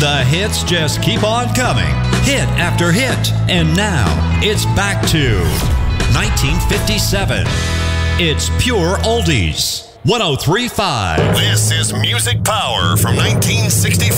The hits just keep on coming, hit after hit. And now, it's back to 1957. It's pure oldies. 103.5. This is Music Power from 1965.